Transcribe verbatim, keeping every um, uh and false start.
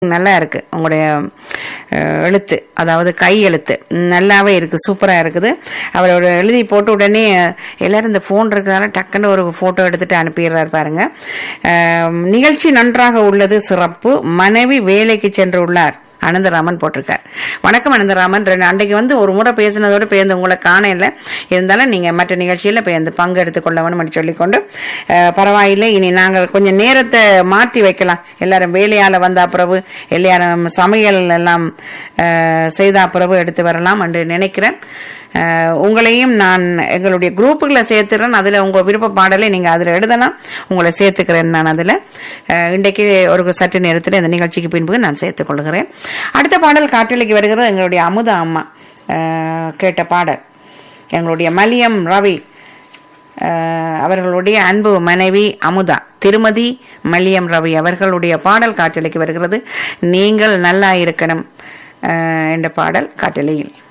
நல்லா இருக்கு உங்களுடைய அஹ், எழுத்து, அதாவது கை எழுத்து நல்லாவே இருக்கு, சூப்பரா இருக்குது. அவரோட எழுதி போட்டு உடனே அஹ், எல்லாரும் இந்த போன் இருக்கிறதால டக்குன்னு ஒரு போட்டோ எடுத்துட்டு அனுப்பிடுறாரு பாருங்க. அஹ், நிகழ்ச்சி நன்றாக உள்ளது, சிறப்பு. மனைவி வேலைக்கு சென்று உள்ளார். அனந்தராமன் போட்டிருக்கார். வணக்கம் அனந்தராமன். ரெண்டு அன்றைக்கு வந்து ஒரு முறை பேசினதோடு பேருந்து உங்களை காண இல்லை, இருந்தாலும் நீங்க மற்ற நிகழ்ச்சியில பேருந்து பங்கு எடுத்துக் கொள்ளவனும் சொல்லிக்கொண்டு அஹ், பரவாயில்லை. இனி நாங்கள் கொஞ்சம் நேரத்தை மாற்றி வைக்கலாம். எல்லாரும் வேலையால வந்த பிறகு எல்லாரும் சமையல் எல்லாம் அஹ், செய்த பிறகு எடுத்து வரலாம் என்று நினைக்கிறேன். அஹ், உங்களையும் நான் எங்களுடைய குரூப்புகளை சேர்த்துறேன். அதுல உங்க விருப்ப பாடலை நீங்க அதுல எழுதலாம், உங்களை சேர்த்துக்கிறேன் நான் அதுல. அஹ், இன்றைக்கு ஒரு சற்று நேரத்தில் இந்த நிகழ்ச்சிக்கு பின்பு நான் சேர்த்துக் கொள்கிறேன். அடுத்த பாடல் காற்றலைக்கு வருகிறது. எங்களுடைய அமுதா அம்மா அஹ், கேட்ட பாடல், எங்களுடைய மலியம் ரவி அஹ், அவர்களுடைய அன்பு மனைவி அமுதா, திருமதி மலியம் ரவி அவர்களுடைய பாடல் காற்றலைக்கு வருகிறது. நீங்கள் நல்லா இருக்கணும் அஹ், என்ற பாடல் காற்றலையில்.